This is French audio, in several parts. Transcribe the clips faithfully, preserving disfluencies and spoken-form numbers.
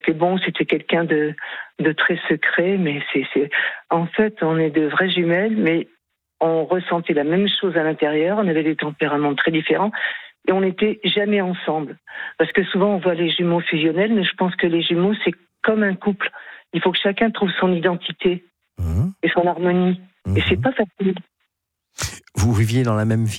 que bon, c'était quelqu'un de, de très secret, mais c'est, c'est... En fait, on est de vraies jumelles, mais on ressentait la même chose à l'intérieur, on avait des tempéraments très différents, et on n'était jamais ensemble. Parce que souvent, on voit les jumeaux fusionnels, mais je pense que les jumeaux, c'est comme un couple. Il faut que chacun trouve son identité mmh. et son harmonie. Mmh. Et c'est pas facile. Vous viviez dans la même ville ?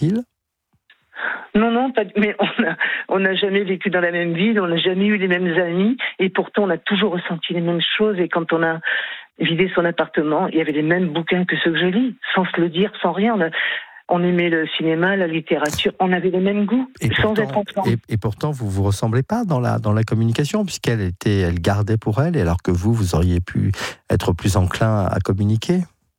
Non, non, pas, mais on n'a on a jamais vécu dans la même ville, on n'a jamais eu les mêmes amis, et pourtant on a toujours ressenti les mêmes choses. Et quand on a vidé son appartement, il y avait les mêmes bouquins que ceux que je lis, sans se le dire, sans rien. On, a, on aimait le cinéma, la littérature, on avait les mêmes goûts, et sans pourtant, être ensemble. Et, et pourtant, vous vous ressemblez pas dans la dans la communication, puisqu'elle était, elle gardait pour elle, et alors que vous, vous auriez pu être plus enclin à communiquer.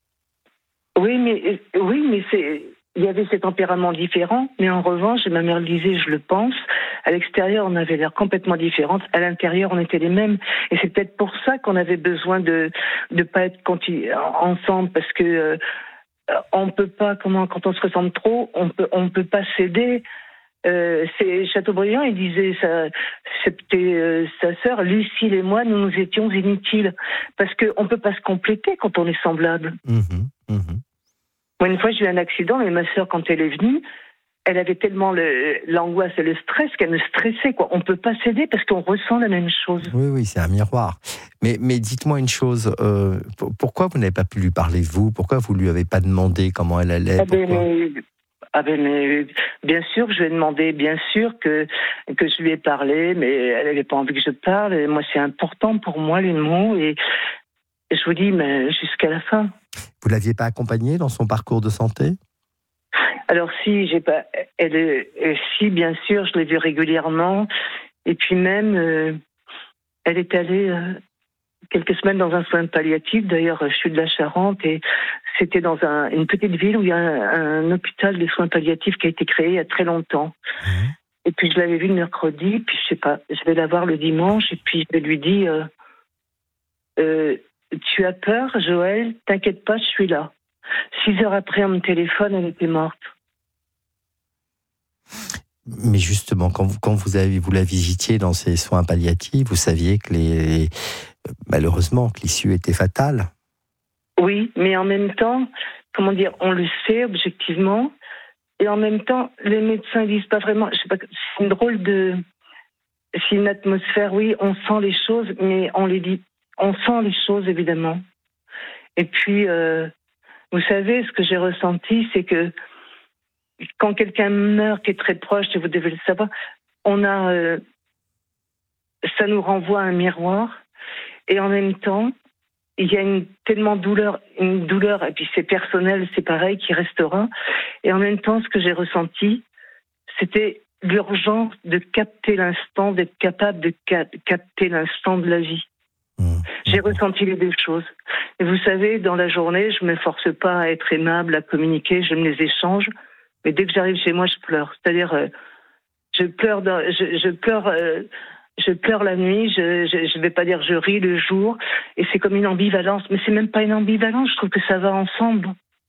Oui, mais oui, mais c'est. Il y avait ces tempéraments différents, mais en revanche, ma mère le disait, je le pense, à l'extérieur, on avait l'air complètement différentes, à l'intérieur, on était les mêmes. Et c'est peut-être pour ça qu'on avait besoin de de pas être continu, ensemble, parce que euh, on peut pas, comment, quand on se ressemble trop, on peut on peut pas céder. Euh, c'est Chateaubriand, il disait, ça, c'était euh, sa sœur, Lucille et moi, nous nous étions inutiles, parce que on peut pas se compléter quand on est semblable. Mmh, mmh. Moi, une fois, j'ai eu un accident, et ma sœur, quand elle est venue, elle avait tellement le, l'angoisse et le stress qu'elle me stressait, quoi. On ne peut pas s'aider parce qu'on ressent la même chose. Oui, oui, c'est un miroir. Mais, mais dites-moi une chose, euh, pourquoi vous n'avez pas pu lui parler, vous ? Pourquoi vous ne lui avez pas demandé comment elle allait ? ah ben, mais, ah ben, mais, bien sûr que je lui ai demandé, bien sûr que, que je lui ai parlé, mais elle n'avait pas envie que je parle. Et moi, c'est important pour moi, les mots, et je vous dis, mais jusqu'à la fin. Vous ne l'aviez pas accompagnée dans son parcours de santé ? Alors si, j'ai pas, elle, euh, si bien sûr, je l'ai vue régulièrement, et puis même, euh, elle est allée euh, quelques semaines dans un soin palliatif. D'ailleurs, je suis de la Charente, et c'était dans un, une petite ville où il y a un, un hôpital de soins palliatifs qui a été créé il y a très longtemps. Mmh. Et puis je l'avais vue le mercredi, puis je sais pas, je vais la voir le dimanche, et puis je lui dis, euh, euh, tu as peur, Joël ? T'inquiète pas, je suis là. Six heures après, on me téléphone, elle était morte. Mais justement, quand vous, quand vous, avez, vous la visitiez dans ces soins palliatifs, vous saviez que les, malheureusement, que l'issue était fatale. Oui, mais en même temps, comment dire, on le sait objectivement, et en même temps, les médecins disent pas vraiment. Je sais pas, c'est une drôle de, c'est une atmosphère. Oui, on sent les choses, mais on les dit, on sent les choses évidemment. Et puis, euh, vous savez, ce que j'ai ressenti, c'est que quand quelqu'un meurt qui est très proche, et vous devez le savoir, on a, euh, ça nous renvoie à un miroir, et en même temps, il y a une tellement douleur, une douleur, et puis c'est personnel, c'est pareil, qui restera. Et en même temps, ce que j'ai ressenti, c'était l'urgence de capter l'instant, d'être capable de cap- capter l'instant de la vie. Mmh. J'ai ressenti les deux choses. Et vous savez, dans la journée, je ne m'efforce pas à être aimable, à communiquer, je me les échange. Mais dès que j'arrive chez moi, je pleure. C'est-à-dire, euh, je pleure, dans, je, je pleure, euh, je pleure la nuit. Je ne vais pas dire je ris le jour. Et c'est comme une ambivalence. Mais c'est même pas une ambivalence. Je trouve que ça va ensemble.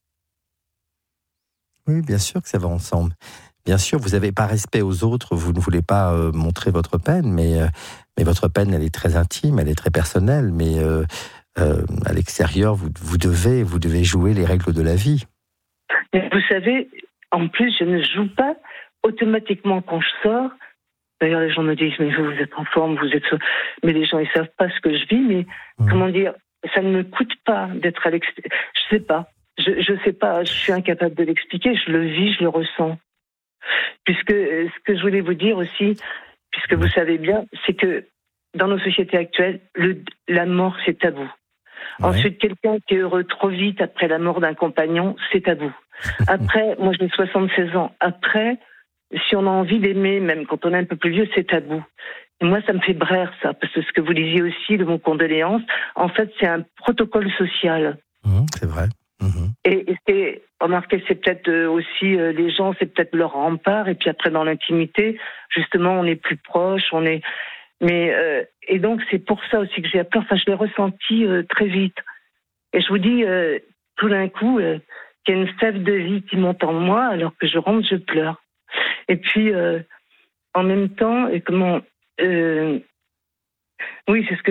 Oui, bien sûr que ça va ensemble. Bien sûr, vous avez par respect aux autres, vous ne voulez pas euh, montrer votre peine, mais euh, mais votre peine, elle est très intime, elle est très personnelle. Mais euh, euh, à l'extérieur, vous vous devez vous devez jouer les règles de la vie. Mais vous savez. En plus, je ne joue pas automatiquement quand je sors. D'ailleurs, les gens me disent, mais vous, vous êtes en forme, vous êtes... Mais les gens, ils savent pas ce que je vis, mais mmh. comment dire, ça ne me coûte pas d'être à l'extérieur. Je sais pas. Je, je sais pas, je suis incapable de l'expliquer, je le vis, je le ressens. Puisque, ce que je voulais vous dire aussi, puisque vous savez bien, c'est que dans nos sociétés actuelles, le, la mort, c'est tabou. Ouais. Ensuite, quelqu'un qui est heureux trop vite après la mort d'un compagnon, c'est tabou. Après, moi j'ai soixante-seize ans. Après, si on a envie d'aimer, même quand on est un peu plus vieux, c'est tabou. Et moi, ça me fait braire, ça, parce que ce que vous disiez aussi de mon condoléances, en fait, c'est un protocole social. Mmh, c'est vrai. Mmh. Et, et c'est, remarquez, c'est peut-être aussi, euh, les gens, c'est peut-être leur rempart, et puis après, dans l'intimité, justement, on est plus proche, on est... Mais, euh, et donc, c'est pour ça aussi que j'ai appelé, enfin, je l'ai ressenti euh, très vite. Et je vous dis, euh, tout d'un coup... Euh, qu'il y a une sève de vie qui monte en moi, alors que je rentre, je pleure. Et puis, euh, en même temps, et comment... Euh, oui, c'est ce que